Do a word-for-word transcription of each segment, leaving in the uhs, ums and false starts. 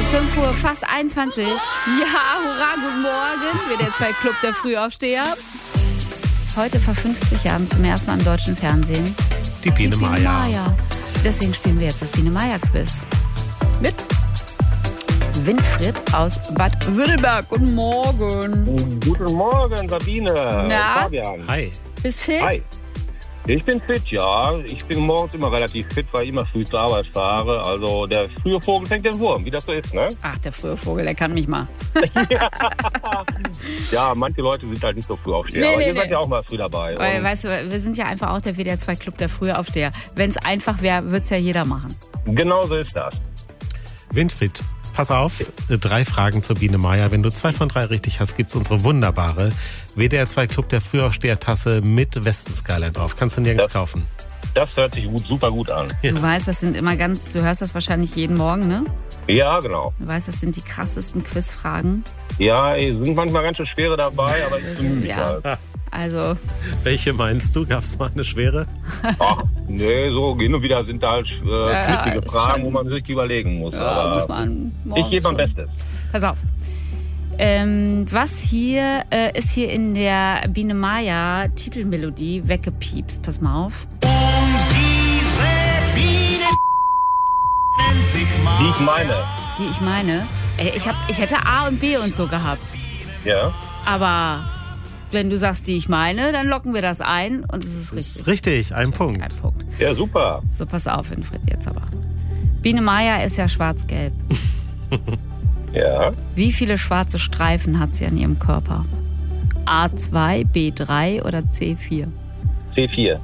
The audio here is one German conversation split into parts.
ist fünf Uhr, fast einundzwanzig. Ja, hurra, guten Morgen. W D R zwei Club der Frühaufsteher. Heute vor fünfzig Jahren zum ersten Mal im deutschen Fernsehen. Die Biene, Die Biene Maya. Maya. Deswegen spielen wir jetzt das Biene Maya Quiz. Mit Winfried aus Bad Württemberg. Guten Morgen. Guten Morgen, Sabine. Na? Fabian. Hi. Bist fit? Hi. Ich bin fit, ja. Ich bin morgens immer relativ fit, weil ich immer früh zur Arbeit fahre. Also der frühe Vogel fängt den Wurm, wie das so ist, ne? Ach, der frühe Vogel, der kann mich mal. Ja, manche Leute sind halt nicht so früh aufstehen. Nee, aber nee, ihr nee. seid ja auch mal früh dabei. Weil, Und weißt du, wir sind ja einfach auch der W D R zwei Club der Frühaufsteher. Wenn es einfach wäre, würde es ja jeder machen. genau so ist das. Winfried, pass auf. Drei Fragen zur Biene Maya. Wenn du zwei von drei richtig hast, gibt's unsere wunderbare W D R zwei Club der Frühaufsteher-Tasse mit Westenskyline drauf. Kannst du nirgends Das- kaufen. Das hört sich gut, super gut an. Du weißt, das sind immer ganz, du hörst das wahrscheinlich jeden Morgen, ne? Ja, genau. Du weißt, das sind die krassesten Quizfragen. Ja, es sind manchmal ganz schön schwere dabei, aber ich bemühe mich Ja. halt. Also, Welche meinst du? Gab's mal eine schwere? Ach, nee, so hin und wieder sind da halt äh, Ja, knifflige ist Fragen, schon- wo man sich überlegen muss. ja, aber muss man ich morgens gebe mein schon- Bestes. Pass auf. Ähm, was hier äh, ist hier in der Biene Maya Titelmelodie weggepiepst? Pass mal auf. Diese Biene nennt sich Wie ich meine. Die ich meine. Äh, ich, hab, ich hätte A und B und so gehabt. Ja. Aber wenn du sagst, die ich meine, dann locken wir das ein und es ist Das ist richtig. richtig, ein Punkt. Ein Punkt. Ja, super. So, pass auf, Winfried, jetzt aber. Biene Maya ist ja schwarz-gelb. Ja. Wie viele schwarze Streifen hat sie an ihrem Körper? A zwei, B drei oder C vier? C vier.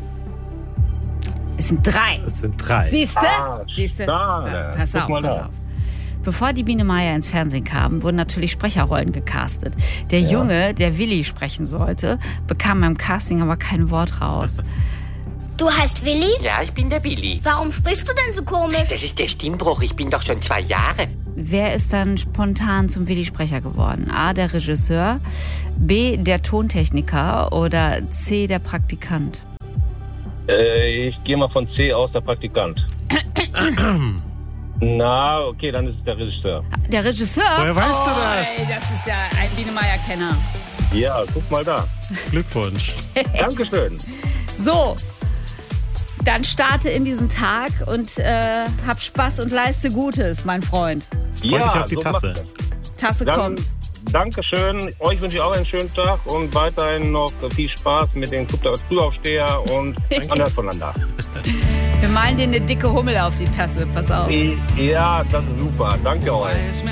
Es sind drei. Es sind drei. Siehste? Ah, Siehste? schade. Pass Guck auf, mal pass da. auf. Bevor die Biene Maya ins Fernsehen kam, wurden natürlich Sprecherrollen gecastet. Der Junge, der Willi sprechen sollte, bekam beim Casting aber kein Wort raus. Du heißt Willi? Ja, ich bin der Willi. Warum sprichst du denn so komisch? Das ist der Stimmbruch. Ich bin doch schon zwei Jahre. Wer ist dann spontan zum Willi-Sprecher geworden? A, der Regisseur, B, der Tontechniker oder C, der Praktikant? Äh, ich gehe mal von C aus, der Praktikant. Na, okay, dann ist es der Regisseur. Der Regisseur? Woher weißt du oh, das? Ey, das ist ja ein Biene Maya-Kenner. Ja, guck mal da. Glückwunsch. Dankeschön. So, dann starte in diesen Tag und äh, hab Spaß und leiste Gutes, mein Freund. Freu ja, dich auf die so Tasse. macht es. Tasse Dann, kommt. Dankeschön. Euch wünsche ich auch einen schönen Tag und weiterhin noch viel Spaß mit den Club der Frühaufsteher und man hört voneinander. Wir malen dir eine dicke Hummel auf die Tasse, pass auf. Ja, das ist super. Danke euch.